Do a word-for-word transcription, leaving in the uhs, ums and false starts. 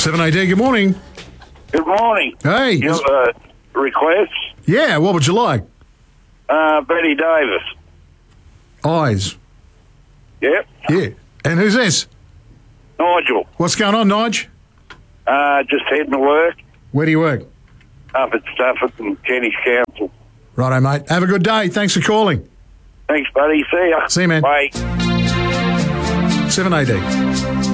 seven A D, good morning. Good morning. Hey. You have uh, requests? Yeah, what would you like? Uh, Betty Davis. Eyes. Yep. Yeah. And who's this? Nigel. What's going on, Nige? Uh, just heading to work Where do you work? up at Stafford and Kenny's Council. Righto, mate. Have a good day. Thanks for calling. Thanks, buddy. See ya. See you, man. Bye. seven A D.